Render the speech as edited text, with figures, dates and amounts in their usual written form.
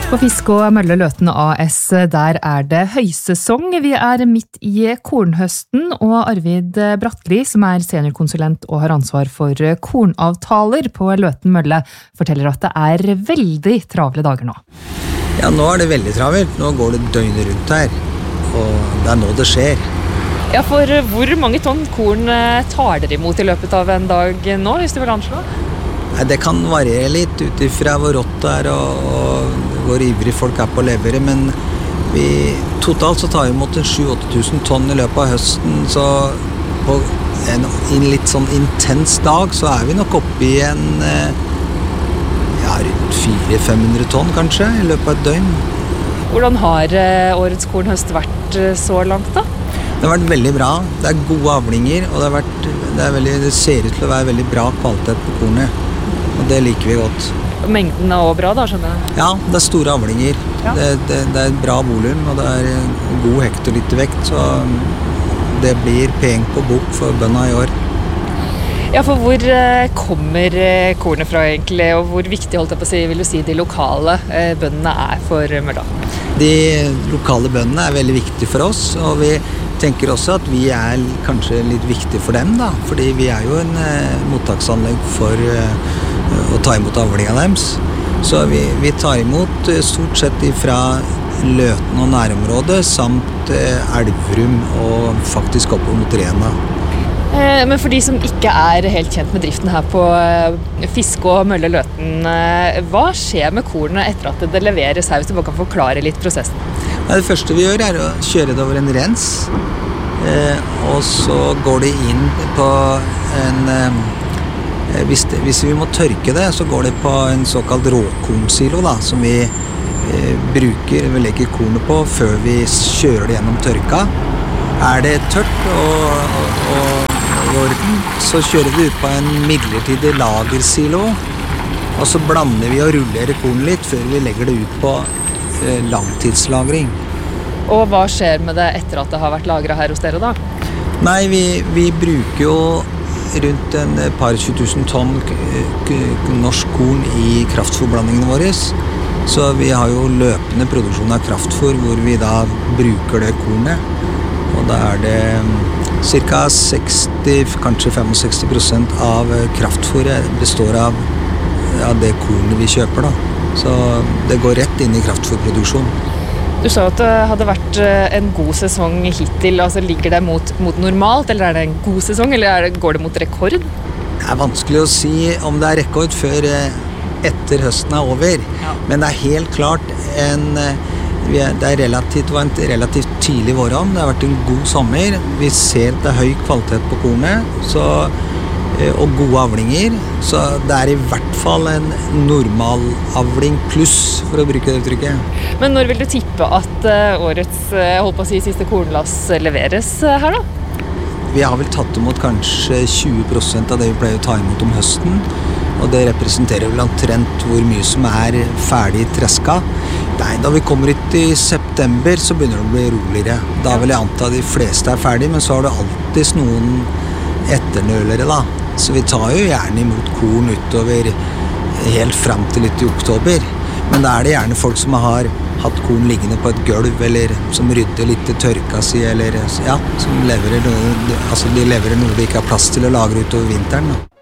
På Fisk og Mølle Løten AS, der det høysesong. Vi midt i kornhøsten, og Arvid Bratteli, som seniorkonsulent og har ansvar for kornavtaler på Løten Mølle, forteller at det veldig travle dager nå. Ja, nå det veldig travelt. Nå går det døgnet rundt her, og det nå det skjer. Ja, for hvor mange tonn korn tar dere imot i løpet av en dag nå, hvis du vil anslå? Det kan variere litt ut ifra hvor rått det og hvor ivrig folk på å levere, men totalt så tar vi imot 7-8 tusen tonn i løpet av høsten, så på en litt sånn intens dag så vi nok oppe i rundt 400-500 tonn kanskje i løpet av et døgn. Hvordan har årets kornhøst vært så langt da? Det har vært veldig bra. Det gode avlinger, og det ser ut til å være veldig bra kvalitet på kornet. Og det liker vi godt. Mengden også bra da, skjønner jeg? Ja, det store avlinger. Ja. Det bra volum, og det god hektolitervekt, så det blir peng på bok for bøndene i år. Ja, for hvor kommer kornet fra egentlig, og hvor viktig vil du si de lokale bøndene for Mølla? De lokale bøndene veldig viktige for oss, og vi tenker også at vi kanskje litt viktige for dem da, fordi vi jo en mottaksanlegg for å ta imot avlingene deres. Så vi tar imot stort sett fra Løten og nærområdet, samt Elverum og faktisk opp mot Rena. Men for de som ikke helt kjent med driften her på Fisk og Mølle Løten, hva skjer med kornet etter at det leveres her, hvis du bare kan forklare litt prosessen? Det første vi gjør å kjøre det over en rens, og så går det inn på hvis vi må tørke det, så går det på en såkalt råkornsilo da, som vi legger kornet på før vi kjører det gjennom tørka. Det tørt og i orden, så kjører vi ut på en midlertidig lagersilo, og så blander vi og rullerer kornet litt før vi legger det ut på langtidslagring. Og hva skjer med det etter at det har vært lagret her hos dere da? Nei, vi bruker jo rundt en par 20 000 tonn norsk korn i kraftfôrblandingene våre. Så vi har jo løpende produksjon av kraftfôr hvor vi da bruker det kornet. Og da det ca. 60, kanskje 65% av kraftfôret består av det kornet vi kjøper da. Så det går rett inn i kraftfôrproduksjon. Du sa at det hadde vært en god sesong hittil, altså ligger det mot normalt, eller det en god sesong, eller går det mot rekord? Det vanskelig å si om det rekord før etter høsten over, ja. Men det helt klart det var en relativt tidlig våronn, det har vært en god sommer, vi ser at det høy kvalitet på kornet, og gode avlinger, så det i hvert fall en normal avling pluss, for å bruke det uttrykket. Men når vil du tippe at årets, siste kornlass leveres her da? Vi har vel tatt imot kanskje 20% av det vi pleier å ta imot om høsten, og det representerer vel omtrent hvor mye som ferdig treska. Nei, da vi kommer ut i september, så begynner det å bli roligere. Da vil jeg anta de fleste ferdig, men så har du alltid noen etternølere da. Så vi tar jo gjerne imot korn utover helt frem til litt i oktober. Men da det gjerne folk som har hatt korn liggende på et gulv, eller som rydder litt i tørka si, eller som leverer noe, de leverer noe de ikke har plass til å lagre utover vinteren da.